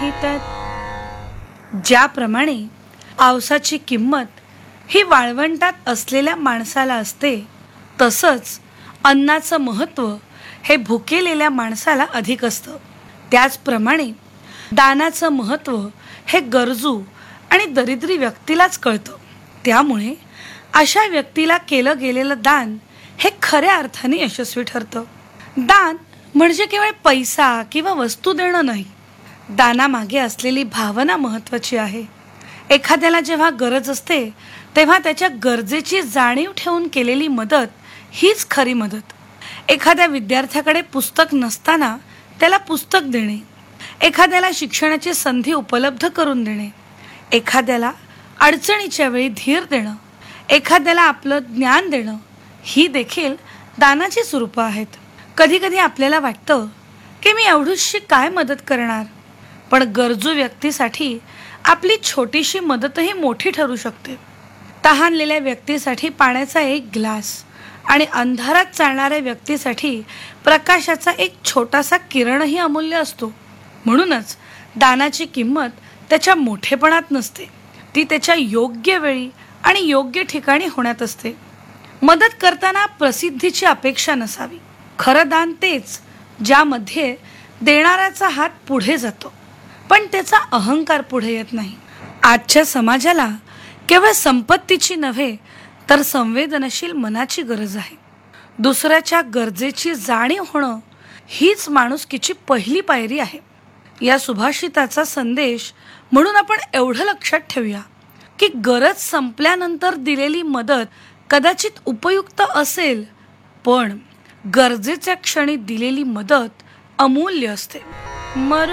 ज्याप्रमाणे पावसाची किंमत ही वाळवंटात असलेल्या माणसाला असते, तसंच अन्नाचं महत्त्व हे भुकेलेल्या माणसाला अधिक असतं. त्याचप्रमाणे दानाचं महत्त्व हे गरजू आणि दरिद्री व्यक्तीलाच कळतं. त्यामुळे अशा व्यक्तीला केलं गेलेलं दान हे खऱ्या अर्थाने यशस्वी ठरतं. दान म्हणजे केवळ पैसा किंवा वस्तू देणं नाही. दानामागे असलेली भावना महत्त्वाची आहे. एखाद्याला जेव्हा गरज असते तेव्हा त्याच्या गरजेची जाणीव ठेवून केलेली मदत हीच खरी मदत. एखाद्या विद्यार्थ्याकडे पुस्तक नसताना त्याला पुस्तक देणे, एखाद्याला शिक्षणाची संधी उपलब्ध करून देणे, एखाद्याला अडचणीच्या वेळी धीर देणं, एखाद्याला आपलं ज्ञान देणं, ही देखील दानाची स्वरूपं आहेत. कधी कधी आपल्याला वाटतं की मी एवढीशी काय मदत करणार, पण गरजू व्यक्तीसाठी आपली छोटीशी मदतही मोठी ठरू शकते. तहानलेल्या व्यक्तीसाठी पाण्याचा एक ग्लास आणि अंधारात चालणाऱ्या व्यक्तीसाठी प्रकाशाचा एक छोटासा किरणही अमूल्य असतो. म्हणूनच दानाची किंमत त्याच्या मोठेपणात नसते, ती त्याच्या योग्य वेळी आणि योग्य ठिकाणी होण्यात असते. मदत करताना प्रसिद्धीची अपेक्षा नसावी. खरं दान तेच ज्यामध्ये देणाऱ्याचा हात पुढे जातो, पण त्याचा अहंकार पुढे येत नाही. आजच्या समाजाला केवळ संपत्तीची नव्हे तर संवेदनशील मनाची गरज आहे. दुसऱ्याच्या गरजेची जाणीव होणं हीच माणुसकीची पहिली पायरी आहे. या सुभाषिताचा संदेश म्हणून आपण एवढं लक्षात ठेवूया की गरज संपल्यानंतर दिलेली मदत कदाचित उपयुक्त असेल, पण गरजेच्या क्षणी दिलेली मदत अमूल्य असते.